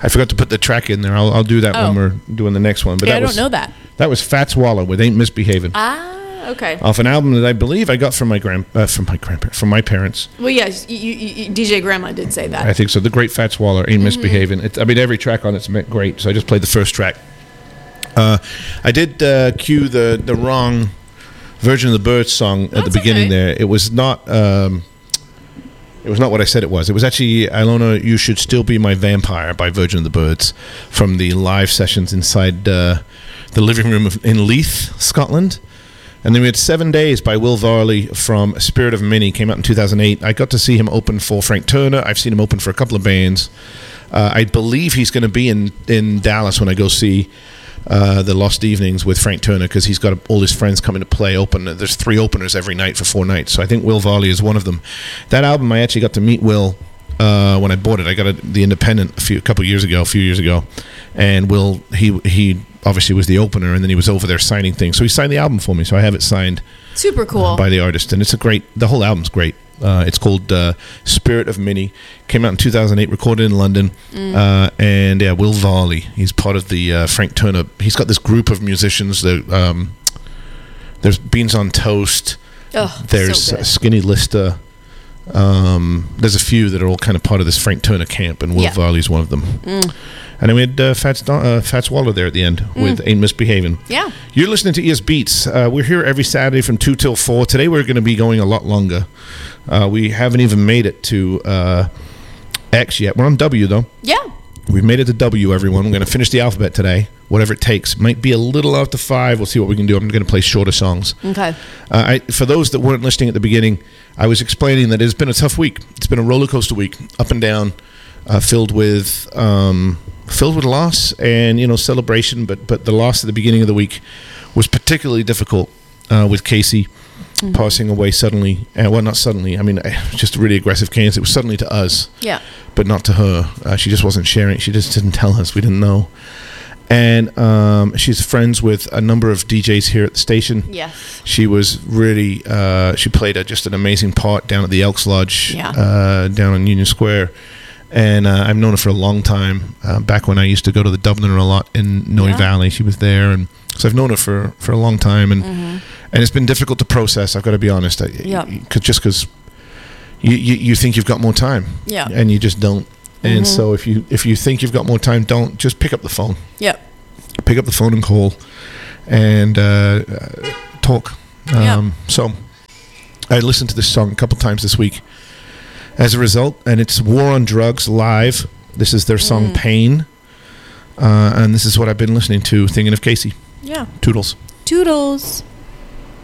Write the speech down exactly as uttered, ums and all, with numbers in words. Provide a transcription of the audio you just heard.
I forgot to put the track in there. I'll, I'll do that Oh. when we're doing the next one. But Yeah, that I don't was, know that. That was Fats Waller with "Ain't Misbehaving." Ah, okay. Off an album that I believe I got from my grand uh, from my grandparents from my parents. Well, yes, you, you, you, D J Grandma did say that. I think so. The great Fats Waller, "Ain't Misbehaving." It, I mean, every track on it's great. So I just played the first track. Uh, I did uh, cue the the wrong version of the Birds song at That's the beginning okay. there. It was not. Um, it was not what I said it was. It was actually "Ilona, You Should Still Be My Vampire" by Virgin of the Birds from the live sessions inside uh, the living room of, in Leith, Scotland. And then we had Seven Days by Will Varley from Spirit of Mini. Came out in two thousand eight. I got to see him open for Frank Turner. I've seen him open for a couple of bands. Uh, I believe he's going to be in, in Dallas when I go see uh, the Lost Evenings with Frank Turner, because he's got all his friends coming to play open. There's three openers every night for four nights. So I think Will Varley is one of them. That album, I actually got to meet Will uh, when I bought it. I got it at the Independent a few a couple years ago, a few years ago. And Will, he he obviously was the opener, and then he was over there signing things. So he signed the album for me. So I have it signed Super cool. uh, by the artist. And it's a great, the whole album's great. Uh, it's called uh, Spirit of Mini. Came out in two thousand eight, recorded in London. Mm. Uh, and yeah, Will Varley. He's part of the uh, Frank Turner. He's got this group of musicians. That, um, there's Beans on Toast. Oh, There's so uh, good. Skinny Lister. Um, there's a few that are all kind of part of this Frank Turner camp, and Will Yeah. Varley's one of them. Mm. And then we had uh, Fats, Don- uh, Fats Waller there at the end with Ain't Misbehaving. Yeah. You're listening to E S Beats. Uh, we're here every Saturday from two till four. Today we're going to be going a lot longer. Uh, we haven't even made it to uh, X yet. We're on W, though. Yeah. We've made it to W, everyone. We're going to finish the alphabet today, whatever it takes. Might be a little after five. We'll see what we can do. I'm going to play shorter songs. Okay. Uh, I, for those that weren't listening at the beginning, I was explaining that it's been a tough week. It's been a roller coaster week, up and down, uh, filled with um, filled with loss and you know celebration. But but the loss at the beginning of the week was particularly difficult uh, with Casey mm-hmm. passing away suddenly. Uh, well, not suddenly. I mean, just really aggressive cancer. It was suddenly to us, Yeah. but not to her. Uh, she just wasn't sharing. She just didn't tell us. We didn't know. And um, she's friends with a number of D Js here at the station. Yes. She was really, uh, she played a, just an amazing part down at the Elks Lodge, Yeah. uh, down on Union Square. And uh, I've known her for a long time. Uh, back when I used to go to the Dubliner a lot in Noe Yeah. Valley, she was there. And so I've known her for, for a long time. And Mm-hmm. and it's been difficult to process, I've got to be honest. I, Yeah. Cause, just because you, you, you think you've got more time. Yeah. And you just don't. And Mhm. so if you if you think you've got more time, don't. Just pick up the phone. Yep. Pick up the phone and call and uh, uh, talk. Um, Yeah. So I listened to this song a couple times this week as a result, and it's War on Drugs live. This is their song Mm. Pain. Uh, and this is what I've been listening to, thinking of Casey. Yeah. Toodles. Toodles.